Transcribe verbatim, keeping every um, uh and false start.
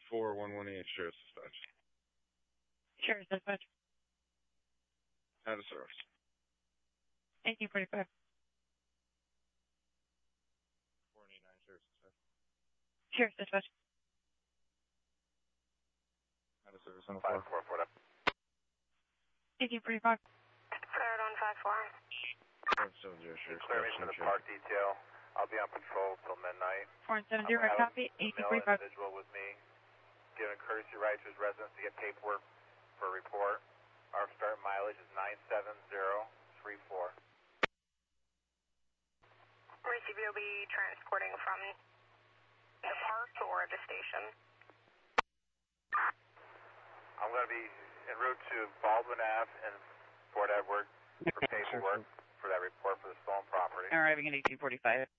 four one one eight, Sheriff's Dispatch. Sheriff's Dispatch. Out of service. eighteen forty-five. four eight nine, Sheriff's Dispatch. Sheriff's Dispatch. Out of service on a five four four. eighteen forty-five. Flared on five four. four seven zero, Sheriff's Clear me for the park detail. I'll be on patrol till midnight. four seven zero, copy. eighteen forty-five. Individual with me, giving courtesy rights to his residents to get paperwork for a report. Our start mileage is nine seven zero three four. Receive, you'll be transporting from the park or the station? I'm going to be en route to Baldwin Avenue and Fort Edward for paperwork for that report for the stolen property. Arriving at eighteen forty-five.